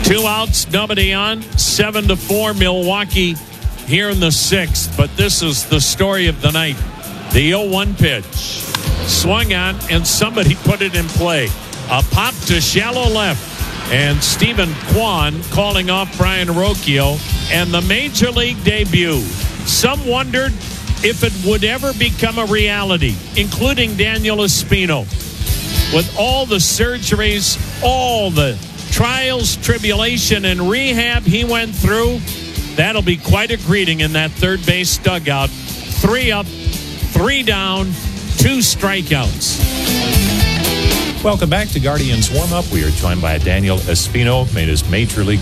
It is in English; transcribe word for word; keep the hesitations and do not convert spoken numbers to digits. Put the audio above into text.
Two outs, nobody on. Seven to four, Milwaukee here in the sixth. But this is the story of the night. The oh one pitch. Swung on, and somebody put it in play. A pop to shallow left. And Stephen Kwan calling off Brian Rocchio. And the Major League debut. Some wondered if it would ever become a reality, including Daniel Espino. With all the surgeries, all the trials, tribulation, and rehab he went through, that'll be quite a greeting in that third base dugout. Three up, three down, two strikeouts. Welcome back to Guardians Warm-Up. We are joined by Daniel Espino, made his Major League